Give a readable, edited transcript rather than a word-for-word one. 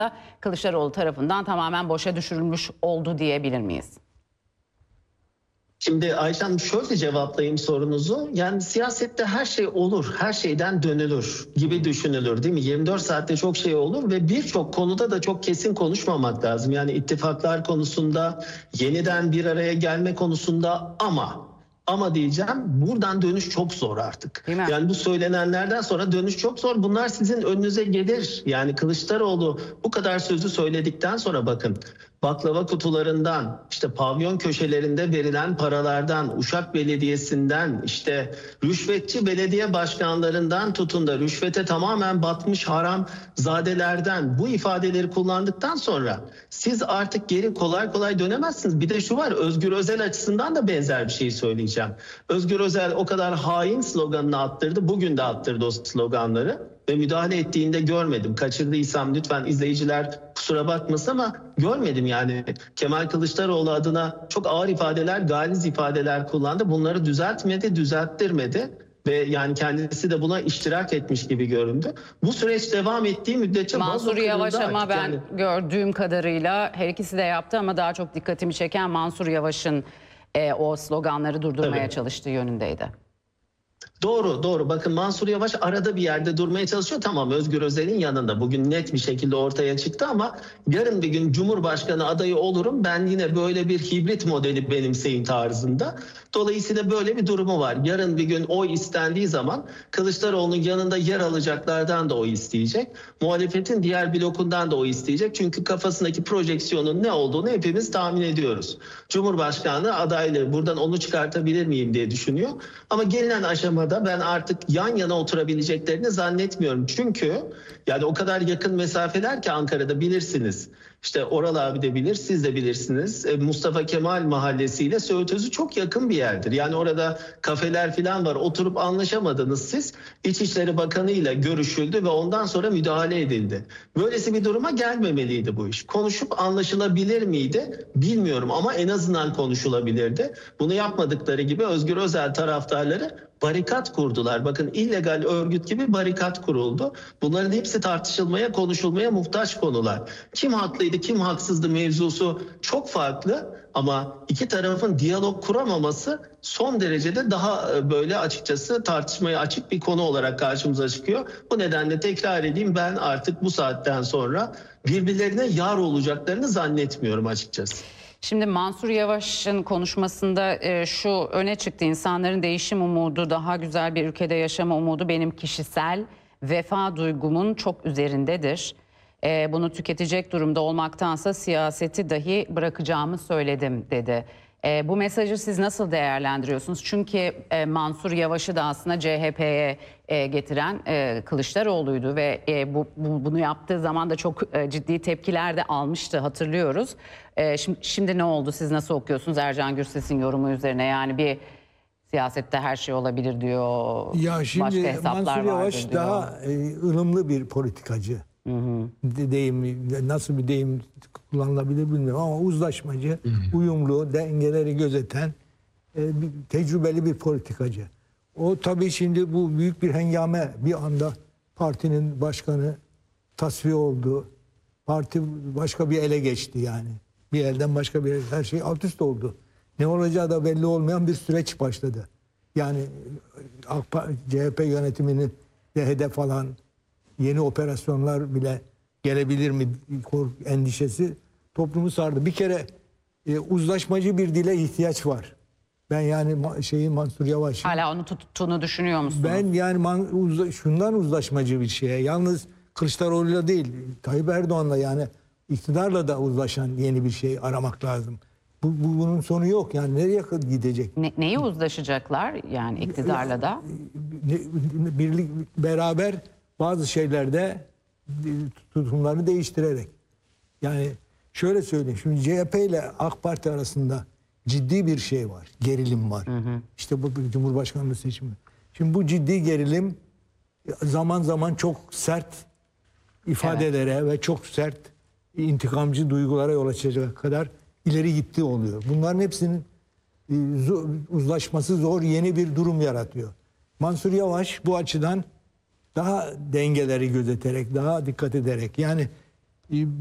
Kılıçdaroğlu tarafından tamamen boşa düşürülmüş oldu diyebilir miyiz? Şimdi Ayşe Hanım şöyle cevaplayayım sorunuzu. Yani siyasette her şey olur, her şeyden dönülür gibi düşünülür değil mi? 24 saatte çok şey olur ve birçok konuda da çok kesin konuşmamak lazım. Yani ittifaklar konusunda, yeniden bir araya gelme konusunda ama diyeceğim buradan dönüş çok zor artık. Yani bu söylenenlerden sonra dönüş çok zor. Bunlar sizin önünüze gelir. Yani Kılıçdaroğlu bu kadar sözü söyledikten sonra bakın baklava kutularından, işte pavyon köşelerinde verilen paralardan, Uşak Belediyesi'nden, işte rüşvetçi belediye başkanlarından tutun da rüşvete tamamen batmış haramzadelerden bu ifadeleri kullandıktan sonra siz artık geri kolay kolay dönemezsiniz. Bir de şu var, Özgür Özel açısından da benzer bir şey söyleyeceğim. Özgür Özel o kadar hain sloganını attırdı, bugün de attırdı o sloganları. Ve müdahale ettiğinde görmedim. Kaçırdıysam lütfen izleyiciler kusura bakmasın ama görmedim yani. Kemal Kılıçdaroğlu adına çok ağır ifadeler, galiz ifadeler kullandı. Bunları düzeltmedi, düzelttirmedi. Ve yani kendisi de buna iştirak etmiş gibi göründü. Bu süreç devam ettiği müddetçe Mansur Yavaş ama ben gördüğüm kadarıyla her ikisi de yaptı ama daha çok dikkatimi çeken Mansur Yavaş'ın o sloganları durdurmaya çalıştığı yönündeydi. Doğru. Bakın Mansur Yavaş arada bir yerde durmaya çalışıyor. Tamam, Özgür Özel'in yanında bugün net bir şekilde ortaya çıktı ama yarın bir gün Cumhurbaşkanı adayı olurum, ben yine böyle bir hibrit modeli benimseyin tarzında. Dolayısıyla böyle bir durumu var. Yarın bir gün oy istendiği zaman Kılıçdaroğlu'nun yanında yer alacaklardan da oy isteyecek. Muhalefetin diğer blokundan da oy isteyecek. Çünkü kafasındaki projeksiyonun ne olduğunu hepimiz tahmin ediyoruz. Cumhurbaşkanı adaylığı buradan onu çıkartabilir miyim diye düşünüyor. Ama gelinen aşamada ben artık yan yana oturabileceklerini zannetmiyorum. Çünkü yani o kadar yakın mesafeler ki Ankara'da, bilirsiniz. İşte Oral abi de bilir, siz de bilirsiniz. Mustafa Kemal Mahallesi ile Söğütözü çok yakın bir yerdir. Yani orada kafeler falan var. Oturup anlaşamadınız siz. İçişleri Bakanı ile görüşüldü ve ondan sonra müdahale edildi. Böylesi bir duruma gelmemeliydi bu iş. Konuşup anlaşılabilir miydi? Bilmiyorum ama en azından konuşulabilirdi. Bunu yapmadıkları gibi Özgür Özel taraftarları barikat kurdular. Bakın illegal örgüt gibi barikat kuruldu. Bunların hepsi tartışılmaya, konuşulmaya muhtaç konular. Kim haklıydı, kim haksızdı mevzusu çok farklı ama iki tarafın diyalog kuramaması son derecede daha böyle açıkçası tartışmaya açık bir konu olarak karşımıza çıkıyor. Bu nedenle tekrar edeyim, ben artık bu saatten sonra birbirlerine yar olacaklarını zannetmiyorum açıkçası. Şimdi Mansur Yavaş'ın konuşmasında şu öne çıktı: insanların değişim umudu, daha güzel bir ülkede yaşama umudu benim kişisel vefa duygumun çok üzerindedir. Bunu tüketecek durumda olmaktansa siyaseti dahi bırakacağımı söyledim dedi. Bu mesajı siz nasıl değerlendiriyorsunuz? Çünkü Mansur Yavaş'ı da aslında CHP'ye getiren Kılıçdaroğlu'ydu ve bunu yaptığı zaman da çok ciddi tepkiler de almıştı, hatırlıyoruz. Şimdi ne oldu? Siz nasıl okuyorsunuz Ercan Gürses'in yorumu üzerine? Yani bir siyasette her şey olabilir diyor. Ya şimdi başka hesaplar Mansur Yavaş vardır daha ılımlı bir politikacı. Deyim, nasıl bir deyim kullanılabilir bilmiyorum ama uzlaşmacı, uyumlu, dengeleri gözeten tecrübeli bir politikacı. O tabii şimdi bu büyük bir hengame, bir anda partinin başkanı tasfiye oldu. Parti başka bir ele geçti yani. Bir elden başka bir ele, her şey alt üst oldu. Ne olacağı da belli olmayan bir süreç başladı. Yani CHP yönetiminin de hedef alan yeni operasyonlar bile gelebilir mi endişesi toplumu sardı. Bir kere uzlaşmacı bir dile ihtiyaç var. Ben yani Mansur Yavaş. Hala onu tuttuğunu düşünüyor musunuz? Ben yani şundan uzlaşmacı bir şeye. Yalnız Kılıçdaroğlu'yla değil, Tayyip Erdoğan'la yani iktidarla da uzlaşan yeni bir şey aramak lazım. Bunun sonu yok. Yani nereye gidecek? Neyi uzlaşacaklar yani iktidarla da? Birlik, beraber bazı şeylerde tutumlarını değiştirerek. Yani şöyle söyleyeyim. Şimdi CHP ile AK Parti arasında ciddi bir şey var. Gerilim var. İşte bu Cumhurbaşkanlığı seçimi. Şimdi bu ciddi gerilim zaman zaman çok sert ifadelere ve çok sert intikamcı duygulara yol açacak kadar ileri gittiği oluyor. Bunların hepsinin uzlaşması zor, yeni bir durum yaratıyor. Mansur Yavaş bu açıdan daha dengeleri gözeterek, daha dikkat ederek, yani e,